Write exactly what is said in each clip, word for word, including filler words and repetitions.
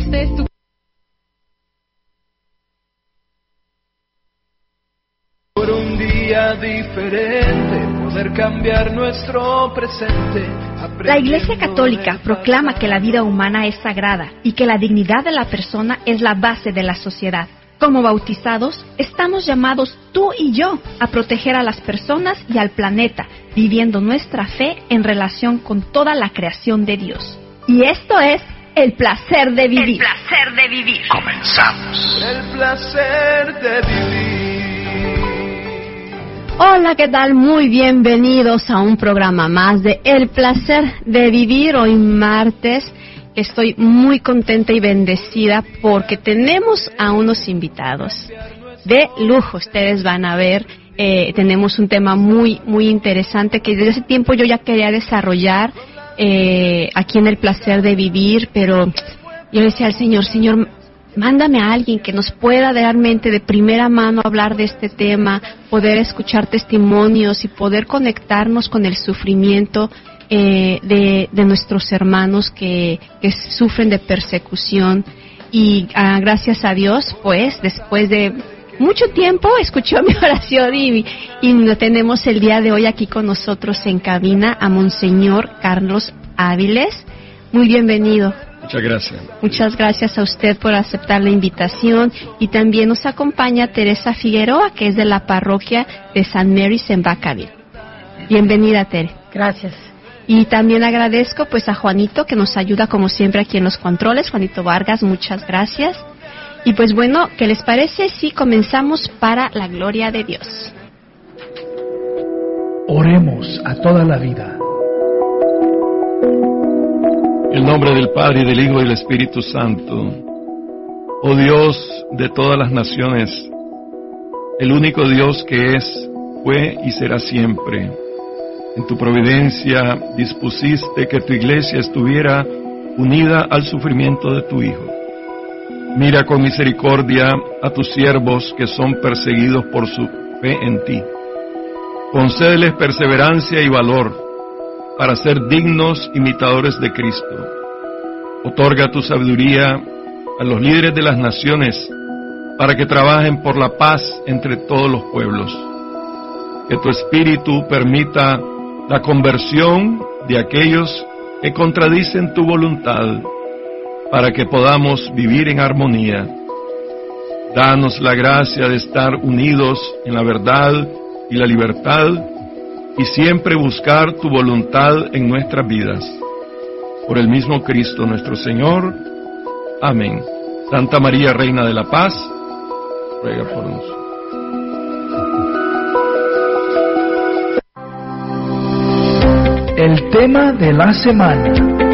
este es tu... Por un día diferente, poder cambiar nuestro presente. La Iglesia Católica proclama que la vida humana es sagrada y que la dignidad de la persona es la base de la sociedad. Como bautizados, estamos llamados tú y yo a proteger a las personas y al planeta, viviendo nuestra fe en relación con toda la creación de Dios. Y esto es el placer de vivir. El placer de vivir. Comenzamos. El placer de vivir. Hola, ¿qué tal? Muy bienvenidos a un programa más de El placer de vivir. Hoy martes estoy muy contenta y bendecida porque tenemos a unos invitados de lujo. Ustedes van a ver, eh, tenemos un tema muy, muy interesante que desde hace tiempo yo ya quería desarrollar eh, aquí en El placer de vivir, pero yo le decía al Señor, Señor, mándame a alguien que nos pueda realmente de primera mano hablar de este tema, poder escuchar testimonios y poder conectarnos con el sufrimiento eh, de, de nuestros hermanos que, que sufren de persecución. Y ah, gracias a Dios, pues, después de mucho tiempo escuchó mi oración y, y lo tenemos el día de hoy aquí con nosotros en cabina a Monseñor Carlos Áviles. Muy bienvenido. Muchas gracias. Muchas gracias a usted por aceptar la invitación y también nos acompaña Teresa Figueroa, que es de la parroquia de San Mary's en Vacaville. Bienvenida, Tere. Gracias. Y también agradezco pues a Juanito, que nos ayuda como siempre aquí en los controles. Juanito Vargas, muchas gracias. Y pues bueno, ¿qué les parece si comenzamos para la gloria de Dios? Oremos a toda la vida. En el nombre del Padre, y del Hijo, y del Espíritu Santo. Oh Dios de todas las naciones, el único Dios que es, fue y será siempre. En tu providencia dispusiste que tu iglesia estuviera unida al sufrimiento de tu Hijo. Mira con misericordia a tus siervos que son perseguidos por su fe en ti. Concédeles perseverancia y valor para ser dignos imitadores de Cristo. Otorga tu sabiduría a los líderes de las naciones para que trabajen por la paz entre todos los pueblos. Que tu Espíritu permita la conversión de aquellos que contradicen tu voluntad, para que podamos vivir en armonía. Danos la gracia de estar unidos en la verdad y la libertad, y siempre buscar tu voluntad en nuestras vidas. Por el mismo Cristo nuestro Señor. Amén. Santa María, Reina de la Paz, ruega por nosotros. El tema de la semana.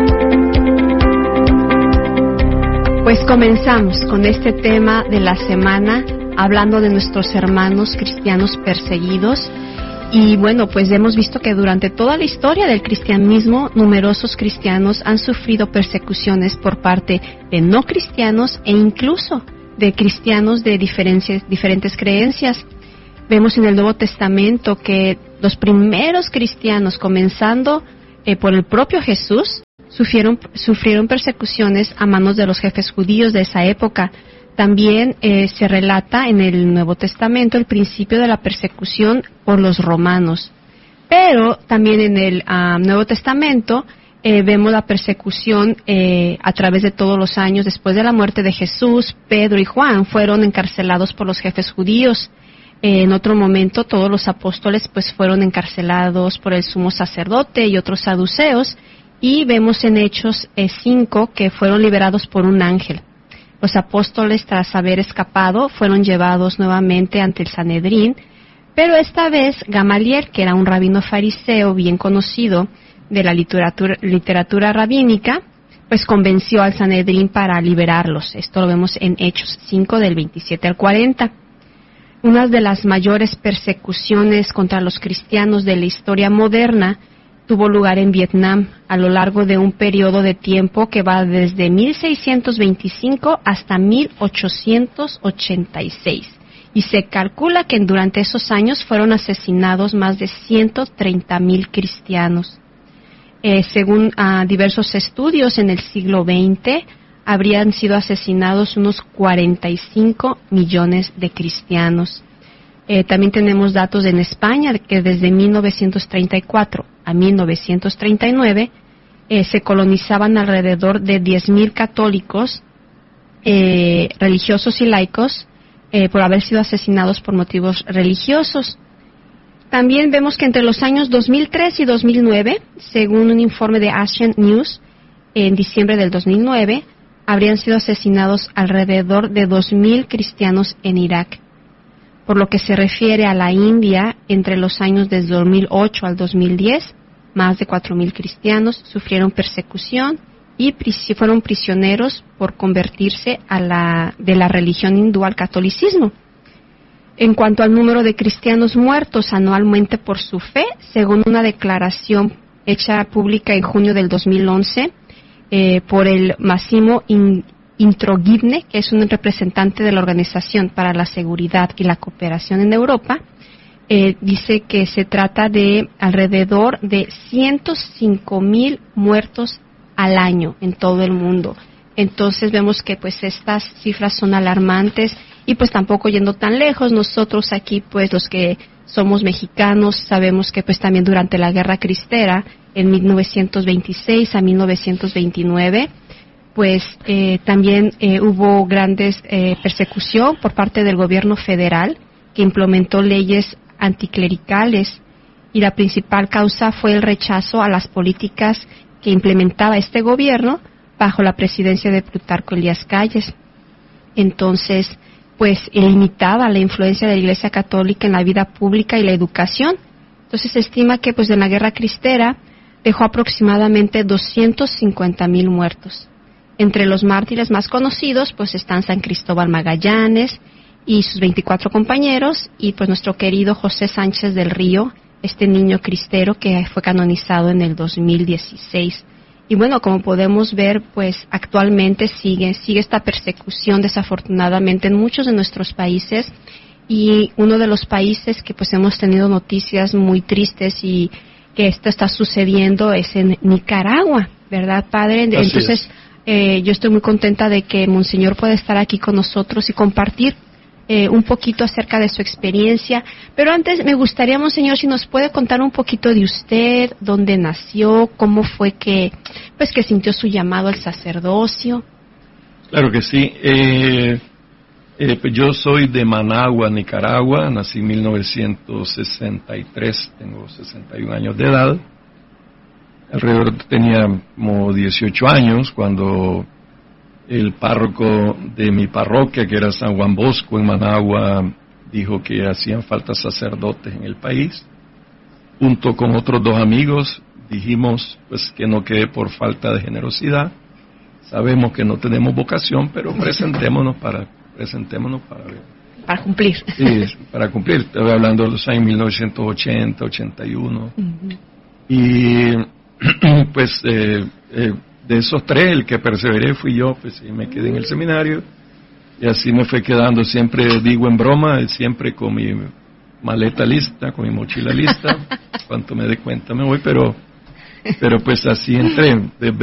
Pues comenzamos con este tema de la semana, hablando de nuestros hermanos cristianos perseguidos. Y bueno, pues hemos visto que durante toda la historia del cristianismo, numerosos cristianos han sufrido persecuciones por parte de no cristianos e incluso de cristianos de diferentes, diferentes creencias. Vemos en el Nuevo Testamento que los primeros cristianos, comenzando eh, por el propio Jesús, sufrieron, sufrieron persecuciones a manos de los jefes judíos de esa época. También eh, se relata en el Nuevo Testamento el principio de la persecución por los romanos. Pero también en el uh, Nuevo Testamento eh, vemos la persecución eh, a través de todos los años. Después de la muerte de Jesús, Pedro y Juan fueron encarcelados por los jefes judíos. Eh, en otro momento todos los apóstoles pues fueron encarcelados por el sumo sacerdote y otros saduceos. Y vemos en Hechos eh, cinco que fueron liberados por un ángel. Los apóstoles, tras haber escapado, fueron llevados nuevamente ante el Sanedrín, pero esta vez Gamaliel, que era un rabino fariseo bien conocido de la literatura, literatura rabínica, pues convenció al Sanedrín para liberarlos. Esto lo vemos en Hechos cinco, del veintisiete al cuarenta. Una de las mayores persecuciones contra los cristianos de la historia moderna tuvo lugar en Vietnam a lo largo de un periodo de tiempo que va desde mil seiscientos veinticinco hasta mil ochocientos ochenta y seis. Y se calcula que durante esos años fueron asesinados más de ciento treinta mil cristianos. Eh, según uh, diversos estudios, en el siglo veinte, habrían sido asesinados unos cuarenta y cinco millones de cristianos. Eh, también tenemos datos en España de que desde mil novecientos treinta y cuatro a mil novecientos treinta y nueve eh, se colonizaban alrededor de diez mil católicos, eh, religiosos y laicos, eh, por haber sido asesinados por motivos religiosos. También vemos que entre los años dos mil tres y dos mil nueve, según un informe de Asian News, en diciembre del dos mil nueve, habrían sido asesinados alrededor de dos mil cristianos en Irak. Por lo que se refiere a la India, entre los años desde dos mil ocho al dos mil diez, más de cuatro mil cristianos sufrieron persecución y pris- fueron prisioneros por convertirse a la, de la religión hindú al catolicismo. En cuanto al número de cristianos muertos anualmente por su fe, según una declaración hecha pública en junio del dos mil once eh, por el Massimo In- Introghibne, que es un representante de la Organización para la Seguridad y la Cooperación en Europa, eh, dice que se trata de alrededor de ciento cinco mil muertos al año en todo el mundo. Entonces vemos que pues estas cifras son alarmantes y pues tampoco yendo tan lejos, nosotros aquí pues los que somos mexicanos sabemos que pues también durante la Guerra Cristera en mil novecientos veintiséis a mil novecientos veintinueve pues eh, también eh, hubo grandes eh, persecución por parte del gobierno federal que implementó leyes anticlericales y la principal causa fue el rechazo a las políticas que implementaba este gobierno bajo la presidencia de Plutarco Elías Calles. Entonces, pues limitaba la influencia de la Iglesia Católica en la vida pública y la educación. Entonces se estima que pues en la Guerra Cristera dejó aproximadamente doscientos cincuenta mil muertos. Entre los mártires más conocidos pues están San Cristóbal Magallanes y sus veinticuatro compañeros y pues nuestro querido José Sánchez del Río, este niño cristero que fue canonizado en el dos mil dieciséis. Y bueno, como podemos ver, pues actualmente sigue, sigue esta persecución desafortunadamente en muchos de nuestros países y uno de los países que pues hemos tenido noticias muy tristes y que esto está sucediendo es en Nicaragua, ¿verdad, Padre? Así Entonces, es. Eh, yo estoy muy contenta de que Monseñor pueda estar aquí con nosotros y compartir eh, un poquito acerca de su experiencia. Pero antes me gustaría, Monseñor, si nos puede contar un poquito de usted, dónde nació, cómo fue que, pues, que sintió su llamado al sacerdocio. Claro que sí. Eh, eh, pues yo soy de Managua, Nicaragua. Nací en mil novecientos sesenta y tres, tengo sesenta y un años de edad. Alrededor tenía como dieciocho años cuando el párroco de mi parroquia, que era San Juan Bosco en Managua, dijo que hacían falta sacerdotes en el país. Junto con otros dos amigos dijimos pues que no quede por falta de generosidad. Sabemos que no tenemos vocación, pero presentémonos para presentémonos para ver. Para cumplir. Sí, para cumplir. Estoy hablando de los años mil novecientos ochenta, ochenta y uno. Uh-huh. Y pues eh, eh, de esos tres, el que perseveré fui yo, pues y me quedé en el seminario y así me fue quedando, siempre digo en broma, siempre con mi maleta lista, con mi mochila lista, cuanto me dé cuenta me voy, pero pero pues así entré. De